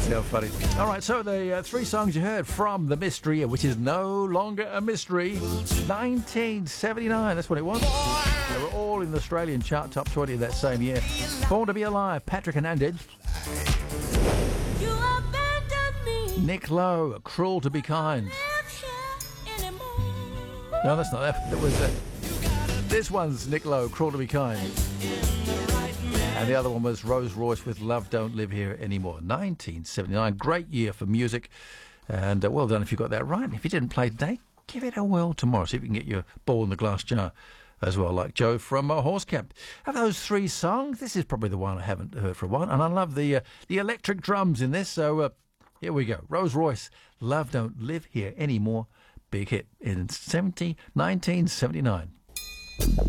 How funny. All right, so the three songs you heard from The Mystery, which is no longer a mystery, 1979, that's what it was. They were all in the Australian chart top 20 of that same year. Born to Be Alive, Patrick Hernandez. Nick Lowe, Cruel to Be Kind. No, that's not that. That was this one's Nick Lowe, Cruel to Be Kind. And the other one was Rose Royce with Love Don't Live Here Anymore. 1979, great year for music. And well done if you got that right. If you didn't play today, give it a whirl tomorrow. See if you can get your ball in the glass jar as well, like Joe from Horse Camp. Of those three songs, this is probably the one I haven't heard for a while. And I love the electric drums in this. So here we go. Rose Royce, Love Don't Live Here Anymore. Big hit in 1979.